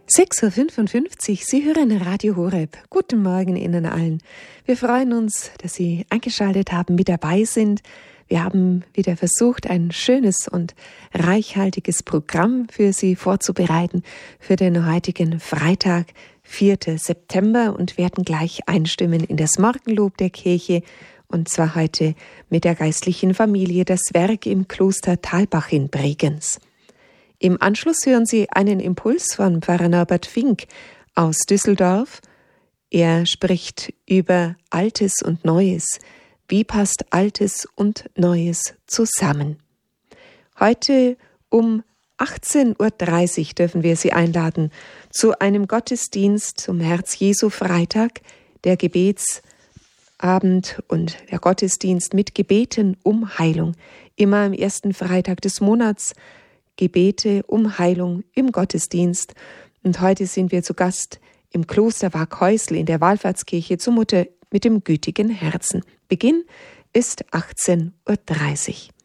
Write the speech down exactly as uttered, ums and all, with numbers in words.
sechs Uhr fünfundfünfzig, Sie hören Radio Horeb. Guten Morgen Ihnen allen. Wir freuen uns, dass Sie eingeschaltet haben, mit dabei sind. Wir haben wieder versucht, ein schönes und reichhaltiges Programm für Sie vorzubereiten für den heutigen Freitag, vierten September, und werden gleich einstimmen in das Morgenlob der Kirche, und zwar heute mit der geistlichen Familie Das Werk im Kloster Thalbach in Bregenz. Im Anschluss hören Sie einen Impuls von Pfarrer Norbert Fink aus Düsseldorf. Er spricht über Altes und Neues. Wie passt Altes und Neues zusammen? Heute um achtzehn Uhr dreißig dürfen wir Sie einladen zu einem Gottesdienst zum Herz-Jesu-Freitag, der Gebetsabend und der Gottesdienst mit Gebeten um Heilung. Immer am ersten Freitag des Monats Gebete um Heilung im Gottesdienst. Und heute sind wir zu Gast im Kloster Waaghäusl in der Wallfahrtskirche zur Mutter mit dem gütigen Herzen. Beginn ist achtzehn Uhr dreißig.